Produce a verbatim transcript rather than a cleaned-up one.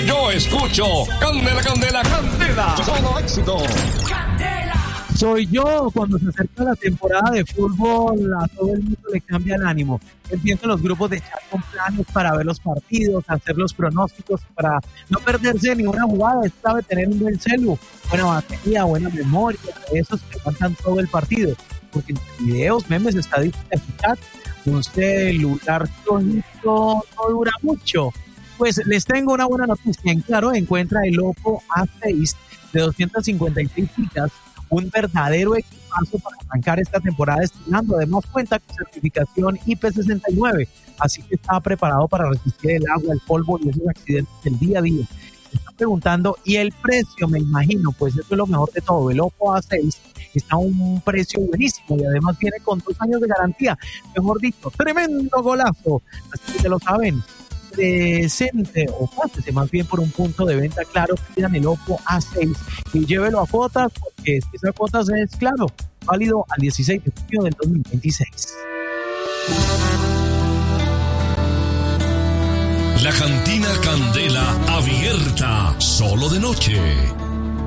yo escucho Candela, Candela, Candela. Solo éxito. Soy yo. Cuando se acerca la temporada de fútbol, a todo el mundo le cambia el ánimo. Empiezan los grupos de chat con planes para ver los partidos, hacer los pronósticos, para no perderse ni una jugada. Es clave tener un buen celu, buena batería, buena memoria, esos que cantan todo el partido. Porque en videos, memes, estadísticas y chat, un celular solito no dura mucho. Pues les tengo una buena noticia. En Claro encuentra el Oppo A seis de doscientas cincuenta y seis gigas, un verdadero equipazo para arrancar esta temporada estrenando. Además cuenta con certificación I P sesenta y nueve, así que está preparado para resistir el agua, el polvo y esos accidentes del día a día. Me están preguntando, ¿y el precio? Me imagino, pues eso es lo mejor de todo. El Oppo A seis está a un precio buenísimo y además viene con dos años de garantía. Mejor dicho, tremendo golazo. Así que ya lo saben. Presente o pásese más bien por un punto de venta Claro, pidan el Oppo A seis y llévelo a cuotas, porque es que esa cuotas es Claro, válido al dieciséis de junio del dos mil veintiséis. La cantina Candela abierta solo de noche.